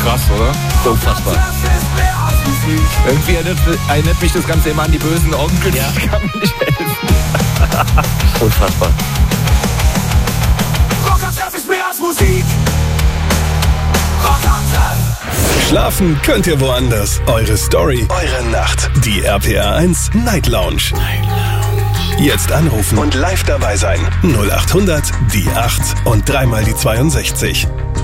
Krass, oder? Unfassbar. Irgendwie erinnert mich das Ganze immer an die bösen Onkel. Ja. Ich kann mir nicht helfen. Unfassbar. Rockantreff ist mehr als Musik. Rockantreff. Schlafen könnt ihr woanders. Eure Story, eure Nacht. Die RPR 1 Night Lounge. Jetzt anrufen und live dabei sein. 0800 die 8 und dreimal die 62.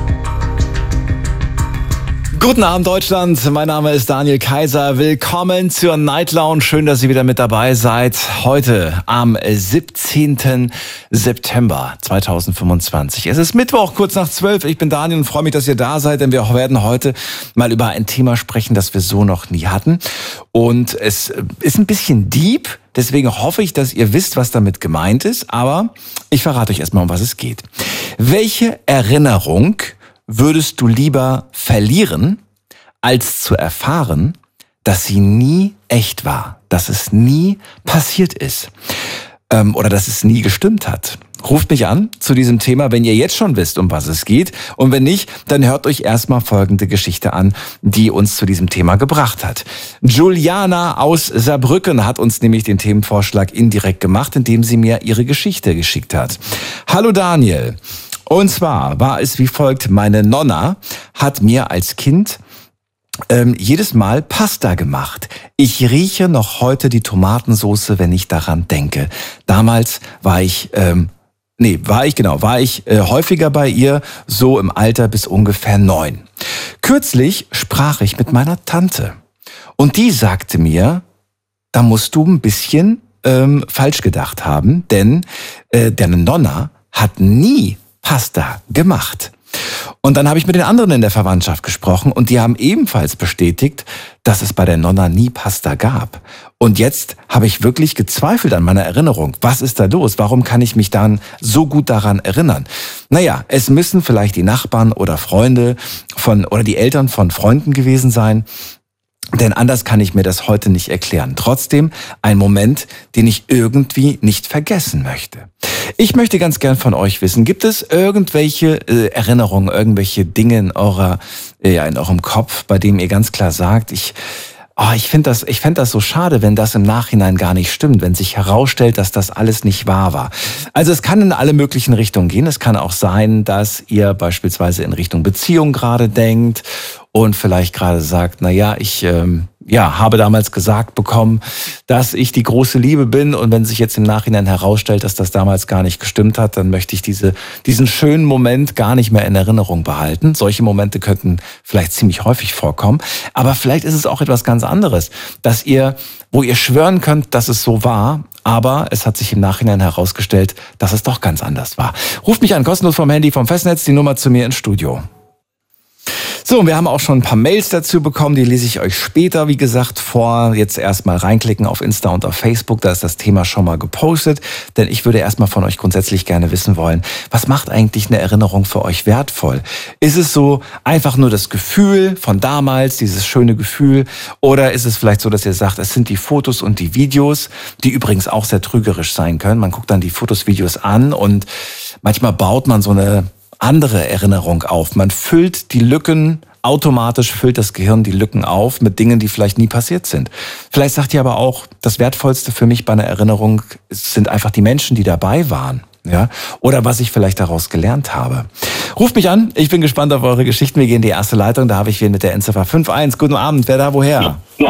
Guten Abend Deutschland, mein Name ist Daniel Kaiser. Willkommen zur Night Lounge. Schön, dass ihr wieder mit dabei seid. Heute am 17. September 2025. Es ist Mittwoch, kurz nach 12. Ich bin Daniel und freue mich, dass ihr da seid, denn wir werden heute mal über ein Thema sprechen, das wir so noch nie hatten. Und es ist ein bisschen deep, deswegen hoffe ich, dass ihr wisst, was damit gemeint ist. Aber ich verrate euch erstmal, um was es geht. Welche Erinnerung würdest du lieber verlieren, als zu erfahren, dass sie nie echt war, dass es nie passiert ist oder dass es nie gestimmt hat? Ruft mich an zu diesem Thema, wenn ihr jetzt schon wisst, um was es geht. Und wenn nicht, dann hört euch erstmal folgende Geschichte an, die uns zu diesem Thema gebracht hat. Juliana aus Saarbrücken hat uns nämlich den Themenvorschlag indirekt gemacht, indem sie mir ihre Geschichte geschickt hat. Hallo Daniel. Und zwar war es wie folgt: Meine Nonna hat mir als Kind jedes Mal Pasta gemacht. Ich rieche noch heute die Tomatensoße, wenn ich daran denke. Damals war ich häufiger bei ihr, so im Alter bis ungefähr 9. Kürzlich sprach ich mit meiner Tante und die sagte mir, da musst du ein bisschen falsch gedacht haben, denn deine Nonna hat nie Pasta gemacht. Und dann habe ich mit den anderen in der Verwandtschaft gesprochen und die haben ebenfalls bestätigt, dass es bei der Nonna nie Pasta gab. Und jetzt habe ich wirklich gezweifelt an meiner Erinnerung. Was ist da los? Warum kann ich mich dann so gut daran erinnern? Naja, es müssen vielleicht die Nachbarn oder Freunde oder die Eltern von Freunden gewesen sein. Denn anders kann ich mir das heute nicht erklären. Trotzdem ein Moment, den ich irgendwie nicht vergessen möchte. Ich möchte ganz gern von euch wissen, gibt es irgendwelche Erinnerungen, irgendwelche Dinge in eurem Kopf, bei denen ihr ganz klar sagt, ich fände das so schade, wenn das im Nachhinein gar nicht stimmt, wenn sich herausstellt, dass das alles nicht wahr war. Also es kann in alle möglichen Richtungen gehen. Es kann auch sein, dass ihr beispielsweise in Richtung Beziehung gerade denkt und vielleicht gerade sagt, ich habe damals gesagt bekommen, dass ich die große Liebe bin, und wenn sich jetzt im Nachhinein herausstellt, dass das damals gar nicht gestimmt hat, dann möchte ich diesen schönen Moment gar nicht mehr in Erinnerung behalten. Solche Momente könnten vielleicht ziemlich häufig vorkommen, aber vielleicht ist es auch etwas ganz anderes, wo ihr schwören könnt, dass es so war, aber es hat sich im Nachhinein herausgestellt, dass es doch ganz anders war. Ruft mich an, kostenlos vom Handy, vom Festnetz, die Nummer zu mir ins Studio. So, und wir haben auch schon ein paar Mails dazu bekommen, die lese ich euch später, wie gesagt, vor. Jetzt erstmal reinklicken auf Insta und auf Facebook, da ist das Thema schon mal gepostet. Denn ich würde erstmal von euch grundsätzlich gerne wissen wollen, was macht eigentlich eine Erinnerung für euch wertvoll? Ist es so einfach nur das Gefühl von damals, dieses schöne Gefühl? Oder ist es vielleicht so, dass ihr sagt, es sind die Fotos und die Videos, die übrigens auch sehr trügerisch sein können. Man guckt dann die Fotos, Videos an und manchmal baut man so eine andere Erinnerung auf. Man füllt die Lücken, automatisch füllt das Gehirn die Lücken auf mit Dingen, die vielleicht nie passiert sind. Vielleicht sagt ihr aber auch, das Wertvollste für mich bei einer Erinnerung sind einfach die Menschen, die dabei waren. Ja? Oder was ich vielleicht daraus gelernt habe. Ruft mich an, ich bin gespannt auf eure Geschichten. Wir gehen in die erste Leitung, da habe ich wen mit der Endziffer 51. Guten Abend, wer da, woher? Ja.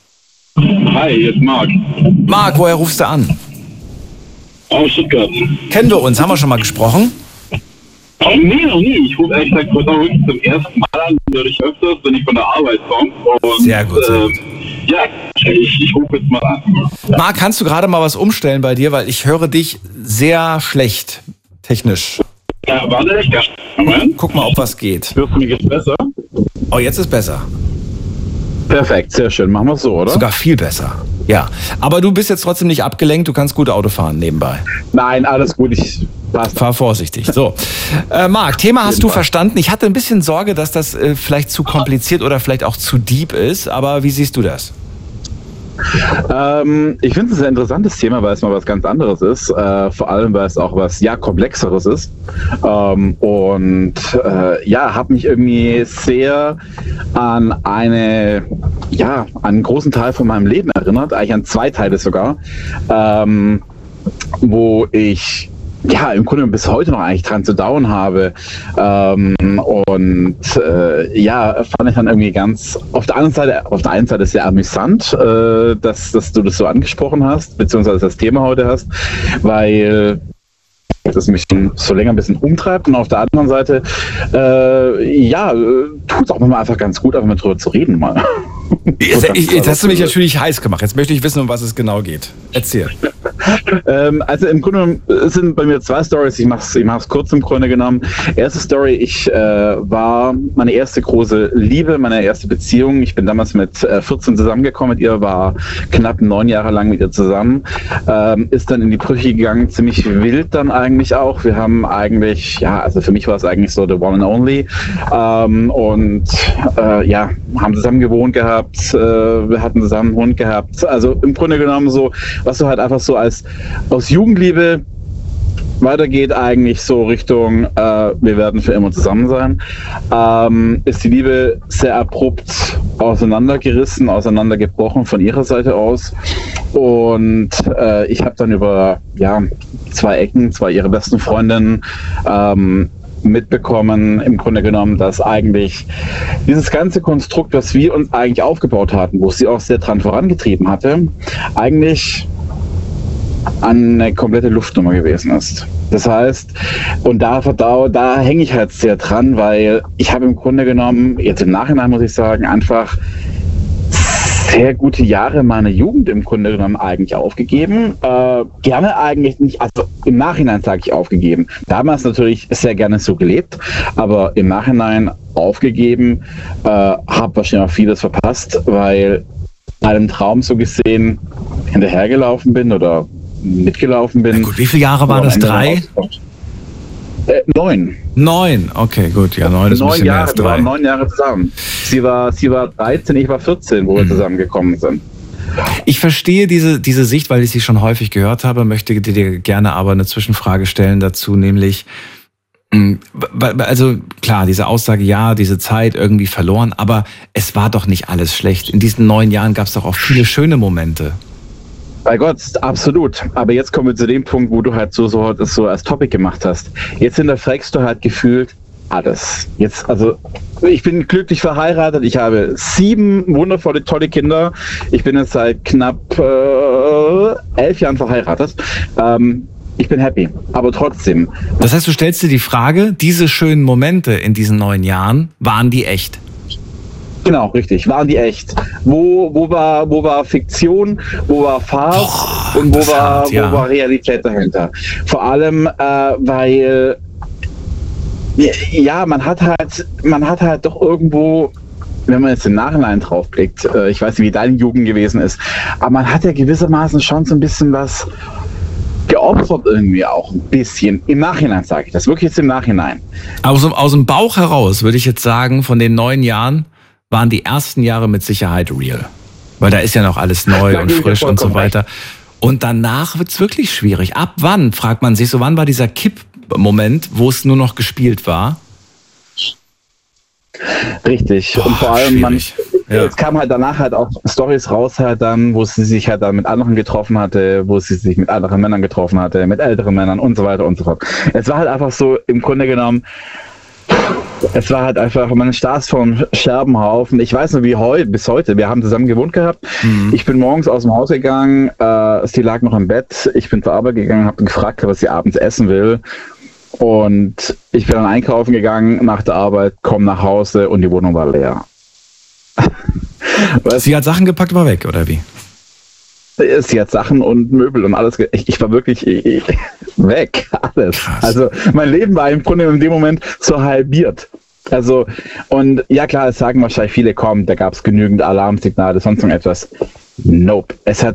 Hi, hier ist Marc. Marc, woher rufst du an? Aus Stuttgart. Kennen wir uns, haben wir schon mal gesprochen? Nee, noch nie. Ich rufe ehrlich gesagt heute wirklich zum ersten Mal an, dadurch öfters, wenn ich von der Arbeit komme. Sehr gut, sehr gut. Ja, ich rufe jetzt mal an. Marc, kannst du gerade mal was umstellen bei dir, weil ich höre dich sehr schlecht, technisch. Ja, warte, ich kann. Guck mal, ob was geht. Hörst du mich jetzt besser? Oh, jetzt ist besser. Perfekt, sehr schön. Machen wir es so, oder? Sogar viel besser. Ja, aber du bist jetzt trotzdem nicht abgelenkt, du kannst gut Auto fahren nebenbei. Nein, alles gut, fahr vorsichtig. So, Marc, Thema hast du verstanden. Ich hatte ein bisschen Sorge, dass das vielleicht zu kompliziert oder vielleicht auch zu deep ist, aber wie siehst du das? Ich finde es ein sehr interessantes Thema, weil es mal was ganz anderes ist. Vor allem, weil es auch was komplexeres ist. Habe mich irgendwie sehr an einen großen Teil von meinem Leben erinnert, eigentlich an 2 Teile sogar, wo ich im Grunde bis heute noch eigentlich dran zu dauern habe. Fand ich dann irgendwie ganz, auf der einen Seite sehr amüsant, dass du das so angesprochen hast, beziehungsweise das Thema heute hast, weil das mich schon so länger ein bisschen umtreibt, und auf der anderen Seite tut es auch mal einfach ganz gut, einfach mal drüber zu reden mal. Jetzt hast du mich natürlich heiß gemacht. Jetzt möchte ich wissen, um was es genau geht. Erzähl. Also im Grunde sind bei mir 2 Storys. Ich mach's kurz im Grunde genommen. Erste Story, ich war meine erste große Liebe, meine erste Beziehung. Ich bin damals mit 14 zusammengekommen mit ihr, war knapp 9 Jahre lang mit ihr zusammen. Ist dann in die Brüche gegangen, ziemlich wild dann eigentlich auch. Wir haben eigentlich, also für mich war es eigentlich so the one and only. Haben zusammen gewohnt gehabt. Wir hatten zusammen einen Hund gehabt. Also im Grunde genommen so, was du halt einfach so aus Jugendliebe weitergeht, eigentlich so Richtung, wir werden für immer zusammen sein, ist die Liebe sehr abrupt auseinandergebrochen von ihrer Seite aus. Und ich habe dann über 2 Ecken, 2 ihrer besten Freundinnen, mitbekommen, im Grunde genommen, dass eigentlich dieses ganze Konstrukt, was wir uns eigentlich aufgebaut hatten, wo sie auch sehr dran vorangetrieben hatte, eigentlich eine komplette Luftnummer gewesen ist. Das heißt, und da hänge ich halt sehr dran, weil ich habe im Grunde genommen, jetzt im Nachhinein muss ich sagen, einfach sehr gute Jahre meiner Jugend im Grunde genommen eigentlich aufgegeben. Gerne eigentlich nicht, also im Nachhinein sage ich aufgegeben. Damals natürlich sehr gerne so gelebt, aber im Nachhinein aufgegeben, habe wahrscheinlich auch vieles verpasst, weil einem Traum so gesehen hinterhergelaufen bin oder mitgelaufen bin. Gut, wie viele Jahre waren das? 3? 9. 9, okay, gut. Ja, 9 ist ein bisschen mehr als 3. Wir waren 9 Jahre zusammen. Sie war 13, ich war 14, wo wir zusammengekommen sind. Ich verstehe diese Sicht, weil ich sie schon häufig gehört habe, möchte dir gerne aber eine Zwischenfrage stellen dazu, nämlich, also klar, diese Aussage, diese Zeit irgendwie verloren, aber es war doch nicht alles schlecht. In diesen 9 Jahren gab es doch auch viele schöne Momente. Bei Gott, absolut. Aber jetzt kommen wir zu dem Punkt, wo du halt so als Topic gemacht hast. Jetzt hinterfragst du halt gefühlt alles. Ich bin glücklich verheiratet. Ich habe 7 wundervolle, tolle Kinder. Ich bin jetzt seit knapp 11 Jahren verheiratet. Ich bin happy, aber trotzdem. Das heißt, du stellst dir die Frage, diese schönen Momente in diesen 9 Jahren, waren die echt? Genau, richtig. Waren die echt? Wo war Fiktion? Wo war Farce? Und wo war Realität dahinter? Vor allem, weil man hat halt doch irgendwo, wenn man jetzt im Nachhinein drauf blickt, ich weiß nicht, wie deine Jugend gewesen ist, aber man hat ja gewissermaßen schon so ein bisschen was geopfert irgendwie auch ein bisschen. Im Nachhinein sage ich das, wirklich jetzt im Nachhinein. Aus dem Bauch heraus würde ich jetzt sagen, von den 9 Jahren waren die ersten Jahre mit Sicherheit real. Weil da ist ja noch alles neu und frisch und so weiter. Und danach wird's wirklich schwierig. Ab wann, fragt man sich so, wann war dieser Kippmoment, wo es nur noch gespielt war? Richtig. Und vor allem, es kam halt danach halt auch Storys raus halt dann, wo sie sich halt dann mit anderen getroffen hatte, wo sie sich mit anderen Männern getroffen hatte, mit älteren Männern und so weiter und so fort. Es war halt einfach so, im Grunde genommen, es war halt einfach, man saß vom Scherbenhaufen. Ich weiß noch wie bis heute. Wir haben zusammen gewohnt gehabt. Ich bin morgens aus dem Haus gegangen. Sie lag noch im Bett. Ich bin zur Arbeit gegangen, habe gefragt, was sie abends essen will. Und ich bin dann einkaufen gegangen nach der Arbeit, komme nach Hause und die Wohnung war leer. Sie hat Sachen gepackt, war weg, oder wie? Sie hat Sachen und Möbel und alles. Ich war wirklich weg, alles. Krass. Also mein Leben war im Grunde in dem Moment so halbiert. Also, und ja klar, es sagen wahrscheinlich viele, da gab es genügend Alarmsignale, sonst noch etwas. Nope.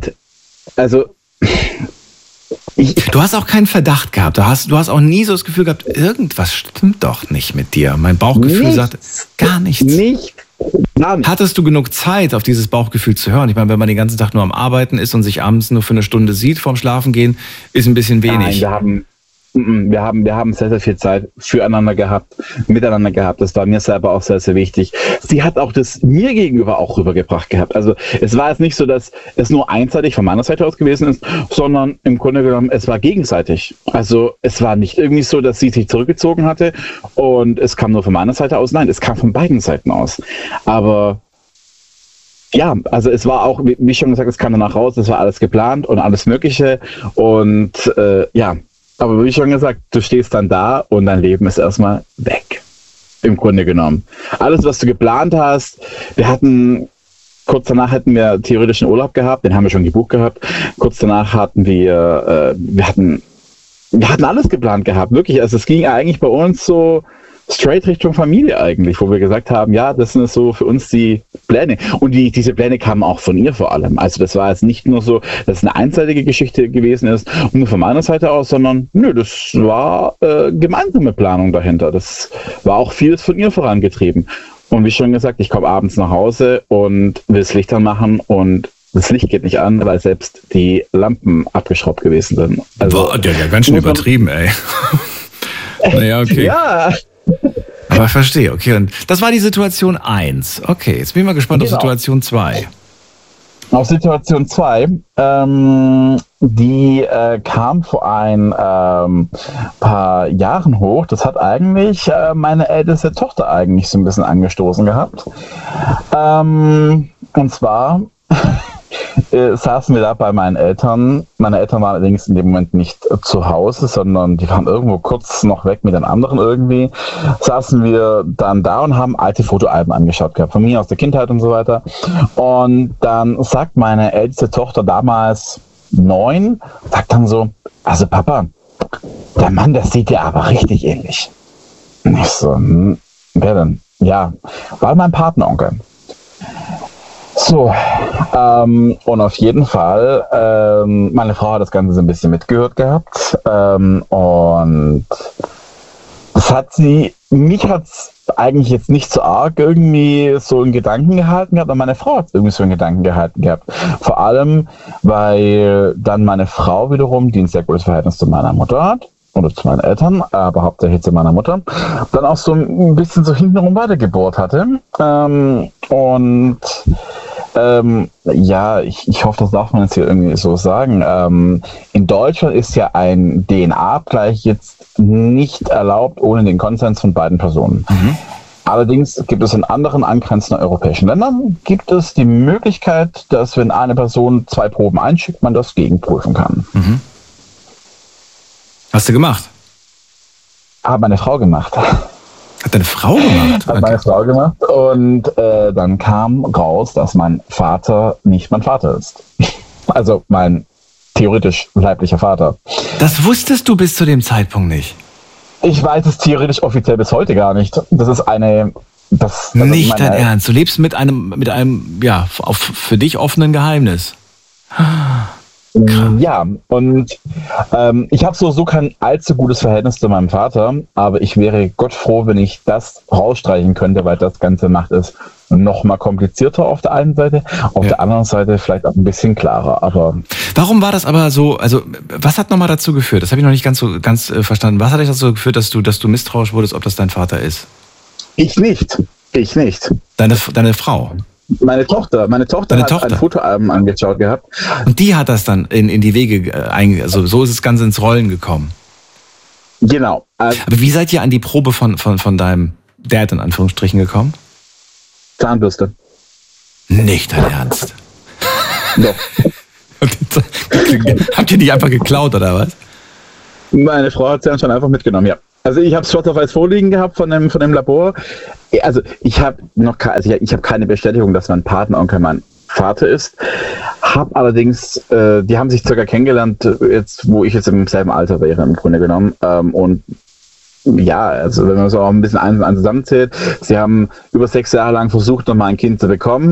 Du hast auch keinen Verdacht gehabt. Du hast auch nie so das Gefühl gehabt, irgendwas stimmt doch nicht mit dir. Mein Bauchgefühl sagt gar nichts. Hattest du genug Zeit, auf dieses Bauchgefühl zu hören? Ich meine, wenn man den ganzen Tag nur am Arbeiten ist und sich abends nur für eine Stunde sieht vorm Schlafengehen, ist ein bisschen wenig. Nein, wir haben sehr, sehr viel Zeit füreinander gehabt, miteinander gehabt. Das war mir selber auch sehr, sehr wichtig. Sie hat auch das mir gegenüber auch rübergebracht gehabt. Also es war jetzt nicht so, dass es nur einseitig von meiner Seite aus gewesen ist, sondern im Grunde genommen, es war gegenseitig. Also es war nicht irgendwie so, dass sie sich zurückgezogen hatte und es kam nur von meiner Seite aus. Nein, es kam von beiden Seiten aus. Aber ja, also es war auch, wie schon gesagt, es kam danach raus, es war alles geplant und alles Mögliche und ja. Aber wie schon gesagt, du stehst dann da und dein Leben ist erstmal weg. Im Grunde genommen. Alles, was du geplant hast, kurz danach hätten wir theoretisch einen Urlaub gehabt, den haben wir schon gebucht gehabt. Kurz danach hatten wir hatten alles geplant gehabt, wirklich. Also es ging eigentlich bei uns so straight Richtung Familie eigentlich, wo wir gesagt haben, ja, das sind so für uns die Pläne. Und diese Pläne kamen auch von ihr vor allem. Also das war jetzt nicht nur so, dass es eine einseitige Geschichte gewesen ist, nur von meiner Seite aus, sondern das war gemeinsame Planung dahinter. Das war auch vieles von ihr vorangetrieben. Und wie schon gesagt, ich komme abends nach Hause und will das Licht anmachen und das Licht geht nicht an, weil selbst die Lampen abgeschraubt gewesen sind. Also, boah, der hat ja ganz schön übertrieben, ey. Naja, okay. Ja. Aber ich verstehe, okay. Und das war die Situation 1. Okay, jetzt bin ich mal gespannt auf Situation 2. Auf Situation 2, die kam vor ein paar Jahren hoch. Das hat eigentlich meine älteste Tochter eigentlich so ein bisschen angestoßen gehabt. Und zwar saßen wir da bei meinen Eltern. Meine Eltern waren allerdings in dem Moment nicht zu Hause, sondern die waren irgendwo kurz noch weg mit den anderen irgendwie. Saßen wir dann da und haben alte Fotoalben angeschaut gehabt, von mir aus der Kindheit und so weiter. Und dann sagt meine älteste Tochter, damals 9, sagt dann so, also Papa, der Mann, der sieht dir aber richtig ähnlich. Und ich so, wer denn? Ja, war mein Patenonkel. So, und auf jeden Fall, meine Frau hat das Ganze so ein bisschen mitgehört gehabt und mich hat's eigentlich jetzt nicht so arg irgendwie so in Gedanken gehalten gehabt, aber meine Frau hat es irgendwie so in Gedanken gehalten gehabt. Vor allem, weil dann meine Frau wiederum, die ein sehr gutes Verhältnis zu meiner Mutter hat, oder zu meinen Eltern, aber hauptsächlich zu meiner Mutter, dann auch so ein bisschen so hintenrum weitergebohrt hatte. Ja, ich hoffe, das darf man jetzt hier irgendwie so sagen. In Deutschland ist ja ein DNA-Abgleich jetzt nicht erlaubt ohne den Konsens von beiden Personen. Mhm. Allerdings gibt es in anderen angrenzenden europäischen Ländern gibt es die Möglichkeit, dass wenn eine Person 2 Proben einschickt, man das gegenprüfen kann. Mhm. Hast du gemacht? Hat meine Frau gemacht. Hat deine Frau gemacht? Hat meine Frau gemacht und dann kam raus, dass mein Vater nicht mein Vater ist. Also mein theoretisch leiblicher Vater. Das wusstest du bis zu dem Zeitpunkt nicht? Ich weiß es theoretisch offiziell bis heute gar nicht. Das ist nicht dein Ernst. Du lebst mit einem ja, für dich offenen Geheimnis. Ja, und ich habe so kein allzu gutes Verhältnis zu meinem Vater, aber ich wäre Gott froh, wenn ich das rausstreichen könnte, weil das Ganze macht es noch mal komplizierter auf der einen Seite, auf der anderen Seite vielleicht auch ein bisschen klarer. Aber warum war das aber so, also was hat nochmal dazu geführt, das habe ich noch nicht ganz verstanden, was hat dich dazu geführt, dass du misstrauisch wurdest, ob das dein Vater ist? Ich nicht. Deine Frau? Meine Tochter hat ein Fotoalbum angeschaut gehabt. Und die hat das dann in die Wege also so ist das Ganze ins Rollen gekommen. Genau. Aber wie seid ihr an die Probe von deinem Dad in Anführungsstrichen gekommen? Zahnbürste. Nicht dein Ernst? Doch. Habt ihr die einfach geklaut oder was? Meine Frau hat sie dann schon einfach mitgenommen, ja. Also ich habe es schwarz auf weiß vorliegen gehabt von dem Labor. Also ich habe keine Bestätigung, dass mein Patenonkel mein Vater ist. Hab allerdings, die haben sich circa kennengelernt, jetzt wo ich jetzt im selben Alter wäre im Grunde genommen. Und ja, also wenn man so auch ein bisschen eins und eins zusammenzählt, sie haben über 6 Jahre lang versucht, nochmal ein Kind zu bekommen.